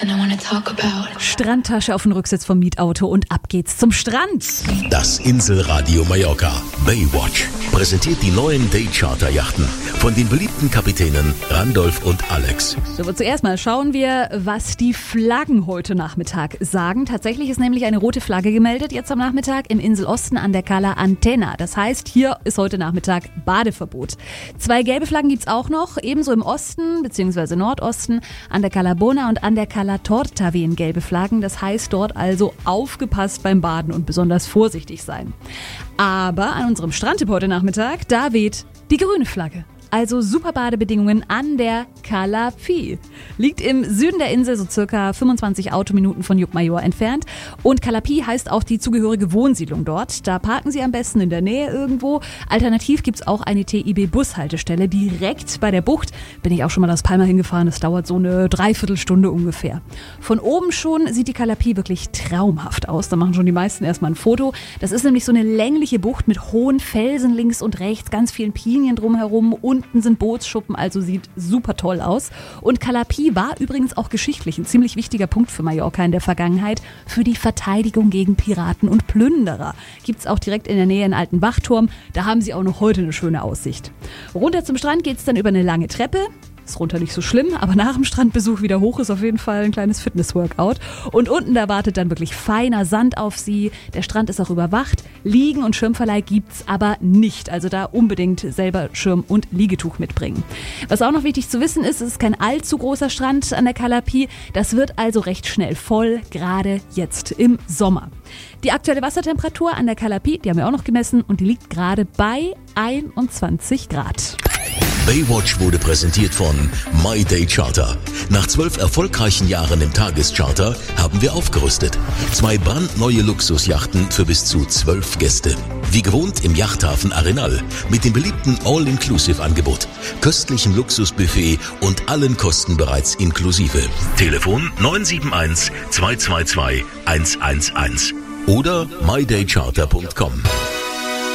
something I want to talk about. Strandtasche auf den Rücksitz vom Mietauto und ab geht's zum Strand. Das Inselradio Mallorca Baywatch präsentiert die neuen Day-Charter-Yachten von den beliebten Kapitänen Randolph und Alex. So, aber zuerst mal schauen wir, was die Flaggen heute Nachmittag sagen. Tatsächlich ist nämlich eine rote Flagge gemeldet jetzt am Nachmittag im Inselosten an der Cala Antena. Das heißt, hier ist heute Nachmittag Badeverbot. 2 gelbe Flaggen gibt's auch noch, ebenso im Osten bzw. Nordosten. An der Cala Bona und an der Cala Torta wehen gelbe Flaggen. Das heißt dort also aufgepasst beim Baden und besonders vorsichtig sein. Aber an unserem Strandtipp heute Nachmittag, da weht die grüne Flagge. Also super Badebedingungen an der Cala Pi. Liegt im Süden der Insel, so circa 25 Autominuten von Llucmajor entfernt. Und Cala Pi heißt auch die zugehörige Wohnsiedlung dort. Da parken Sie am besten in der Nähe irgendwo. Alternativ gibt's auch eine TIB-Bushaltestelle direkt bei der Bucht. Bin ich auch schon mal aus Palma hingefahren. Das dauert so eine Dreiviertelstunde ungefähr. Von oben schon sieht die Cala Pi wirklich traumhaft aus. Da machen schon die meisten erstmal ein Foto. Das ist nämlich so eine längliche Bucht mit hohen Felsen links und rechts, ganz vielen Pinien drumherum. Unten sind Bootsschuppen, also sieht super toll aus. Und Cala Pi war übrigens auch geschichtlich ein ziemlich wichtiger Punkt für Mallorca in der Vergangenheit, für die Verteidigung gegen Piraten und Plünderer. Gibt's auch direkt in der Nähe einen alten Wachturm, da haben sie auch noch heute eine schöne Aussicht. Runter zum Strand geht's dann über eine lange Treppe. Ist runter nicht so schlimm, aber nach dem Strandbesuch wieder hoch ist auf jeden Fall ein kleines Fitness-Workout. Und unten, da wartet dann wirklich feiner Sand auf Sie. Der Strand ist auch überwacht. Liegen und Schirmverleih gibt's aber nicht. Also da unbedingt selber Schirm und Liegetuch mitbringen. Was auch noch wichtig zu wissen ist, es ist kein allzu großer Strand an der Cala Pi. Das wird also recht schnell voll, gerade jetzt im Sommer. Die aktuelle Wassertemperatur an der Cala Pi, die haben wir auch noch gemessen und die liegt gerade bei 21 Grad. Baywatch wurde präsentiert von My Day Charter. Nach 12 erfolgreichen Jahren im Tagescharter haben wir aufgerüstet. 2 brandneue Luxusjachten für bis zu 12 Gäste. Wie gewohnt im Yachthafen Arenal mit dem beliebten All-Inclusive-Angebot, köstlichem Luxusbuffet und allen Kosten bereits inklusive. Telefon 971 222 111 oder mydaycharter.com.